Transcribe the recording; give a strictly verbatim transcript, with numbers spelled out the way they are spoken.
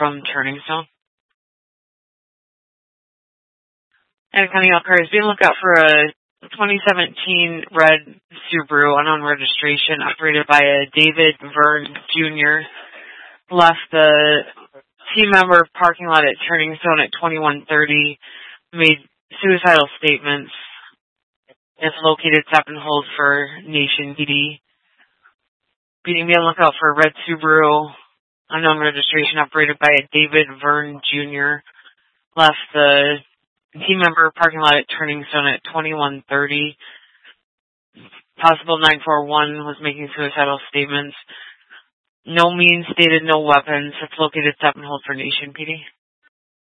from Turning Stone. And County Elk Cars, be on the lookout for a twenty seventeen red Subaru unknown registration operated by a David Vern Junior Left the team member parking lot at Turning Stone at twenty-one thirty. Made suicidal statements. If located, stop and hold for Nation P D. Be on the lookout for a red Subaru unknown registration operated by a David Vern Junior Left the team member parking lot at Turning Stone at twenty-one thirty. Possible nine four one was making suicidal statements. No means stated, no weapons. It's located, stop and hold for Nation P D.